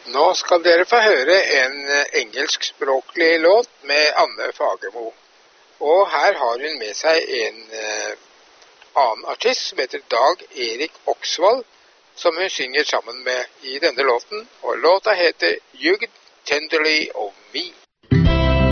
Nå skal dere få høre en engelskspråklig låt med Anne Fagermo. Og her har hun med seg en annen artist som heter Dag Erik Oksvald, som hun synger sammen med i denne låten. Og låta heter You Tenderly of Me.